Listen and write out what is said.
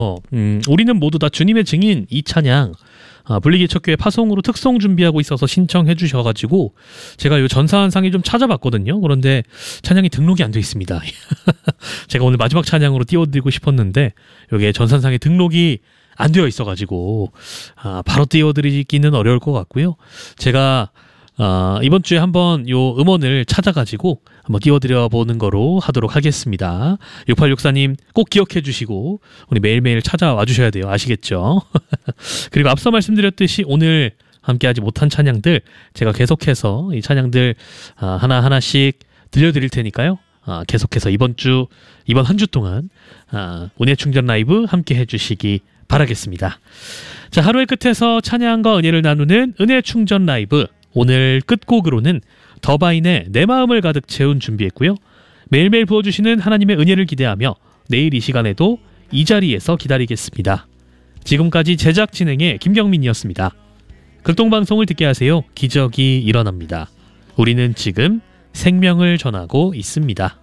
우리는 모두 다 주님의 증인 이 찬양 불리기 첫 교회 파송으로 특송 준비하고 있어서 신청해 주셔가지고 제가 요 전사한상에 좀 찾아봤거든요. 그런데 찬양이 등록이 안 돼 있습니다. 제가 오늘 마지막 찬양으로 띄워드리고 싶었는데 여기에 전사한상에 등록이 안 되어 있어가지고 바로 띄워드리기는 어려울 것 같고요. 제가 이번 주에 한번 요 음원을 찾아가지고 한번 띄워드려 보는 거로 하도록 하겠습니다. 6864님 꼭 기억해 주시고 우리 매일매일 찾아와 주셔야 돼요. 아시겠죠? 그리고 앞서 말씀드렸듯이 오늘 함께하지 못한 찬양들 제가 계속해서 이 찬양들 하나하나씩 들려드릴 테니까요. 계속해서 이번 한 주 동안 은혜 충전 라이브 함께 해주시기 바라겠습니다. 자, 하루의 끝에서 찬양과 은혜를 나누는 은혜 충전 라이브, 오늘 끝곡으로는 더바인의 내 마음을 가득 채운 준비했고요. 매일매일 부어주시는 하나님의 은혜를 기대하며 내일 이 시간에도 이 자리에서 기다리겠습니다. 지금까지 제작 진행의 김경민이었습니다. 극동방송을 듣게 하세요. 기적이 일어납니다. 우리는 지금 생명을 전하고 있습니다.